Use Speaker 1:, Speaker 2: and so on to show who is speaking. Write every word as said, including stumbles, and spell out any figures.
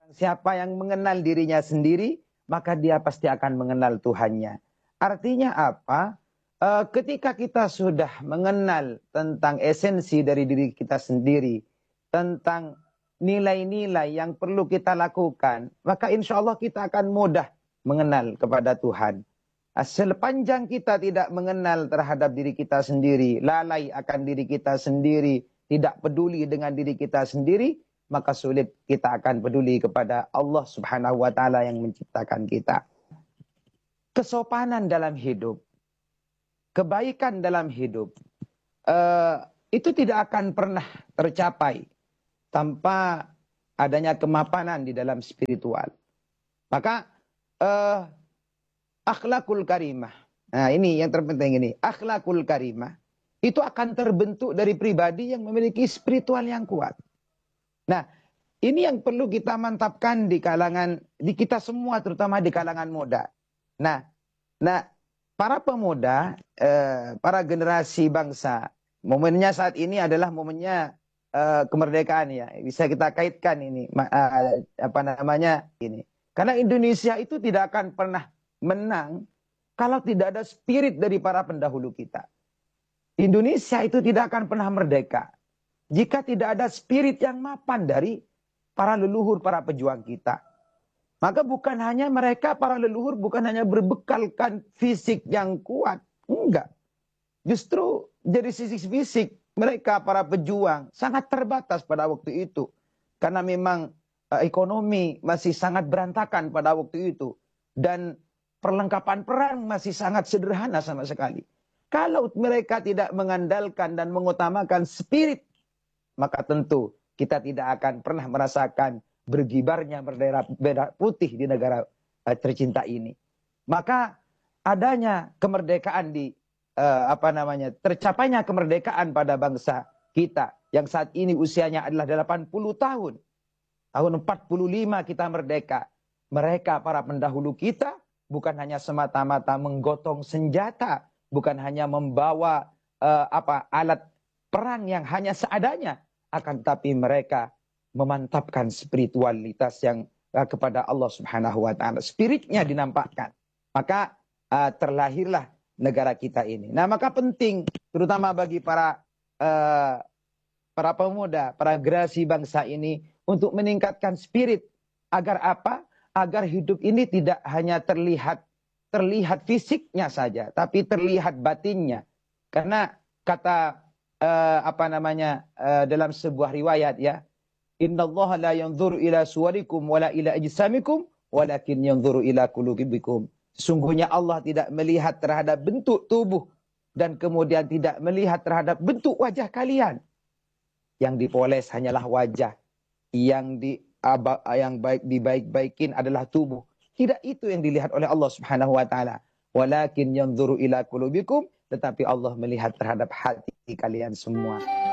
Speaker 1: Siapa yang mengenal dirinya sendiri, maka dia pasti akan mengenal Tuhannya. Artinya apa? E, ketika kita sudah mengenal tentang esensi dari diri kita sendiri, tentang nilai-nilai yang perlu kita lakukan, maka insya Allah kita akan mudah mengenal kepada Tuhan. Sepanjang kita tidak mengenal terhadap diri kita sendiri, lalai akan diri kita sendiri, tidak peduli dengan diri kita sendiri, maka sulit kita akan peduli kepada Allah Subhanahu wa taala yang menciptakan kita. Kesopanan dalam hidup, kebaikan dalam hidup, uh, itu tidak akan pernah tercapai tanpa adanya kemapanan di dalam spiritual. Maka uh, akhlakul karimah. Nah, ini yang terpenting ini. Akhlakul karimah itu akan terbentuk dari pribadi yang memiliki spiritual yang kuat. Nah, ini yang perlu kita mantapkan di kalangan di kita semua, terutama di kalangan muda. Nah, nah para pemuda, eh, para generasi bangsa, momennya saat ini adalah momennya eh, kemerdekaan ya. Bisa kita kaitkan ini eh, apa namanya ini. Karena Indonesia itu tidak akan pernah menang kalau tidak ada spirit dari para pendahulu kita. Indonesia itu tidak akan pernah merdeka jika tidak ada spirit yang mapan dari para leluhur, para pejuang kita. Maka bukan hanya mereka, para leluhur, bukan hanya berbekalkan fisik yang kuat. Enggak. Justru dari sisi fisik, mereka para pejuang sangat terbatas pada waktu itu. Karena memang uh, ekonomi masih sangat berantakan pada waktu itu. Dan perlengkapan perang masih sangat sederhana sama sekali. Kalau mereka tidak mengandalkan dan mengutamakan spirit, maka tentu kita tidak akan pernah merasakan bergibarnya bendera putih di negara uh, tercinta ini. Maka adanya kemerdekaan di uh, apa namanya tercapainya kemerdekaan pada bangsa kita yang saat ini usianya adalah delapan puluh tahun. Tahun empat puluh lima kita merdeka. Mereka para pendahulu kita bukan hanya semata-mata menggotong senjata, bukan hanya membawa uh, apa alat perang yang hanya seadanya, akan tetapi mereka memantapkan spiritualitas yang uh, kepada Allah Subhanahu wa taala. Spiritnya dinampakkan. Maka uh, terlahirlah negara kita ini. Nah, maka penting terutama bagi para uh, para pemuda, para generasi bangsa ini untuk meningkatkan spirit agar apa? Agar hidup ini tidak hanya terlihat terlihat fisiknya saja, tapi terlihat batinnya. Karena kata Uh, apa namanya uh, dalam sebuah riwayat ya, innallaha la yanzuru ila suwarikum wala ila ajsamikum walakin yanzuru ila qulubikum. Sesungguhnya Allah tidak melihat terhadap bentuk tubuh dan kemudian tidak melihat terhadap bentuk wajah kalian. Yang dipoles hanyalah wajah, yang di yang baik dibaik-baikin adalah tubuh. Tidak itu yang dilihat oleh Allah Subhanahu wa taala. Walakin yanzuru ila qulubikum, tetapi Allah melihat terhadap hati kalian semua.